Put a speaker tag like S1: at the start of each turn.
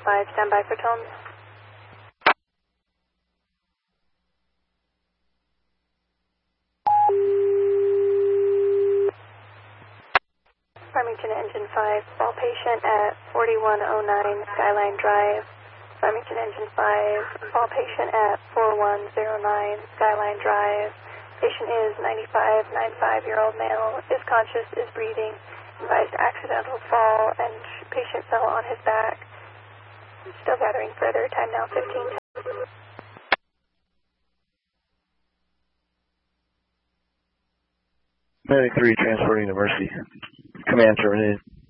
S1: 5, stand by for tones. Farmington Engine 5, all patient at 4109 Skyline Drive. Farmington Engine 5, all patient at 4109 Skyline Drive. Patient is 95-year-old male, is conscious, is breathing, advised accidental fall, and patient fell on his back. Still gathering further, time now 15.
S2: 93 transporting to Mercy. Command terminated.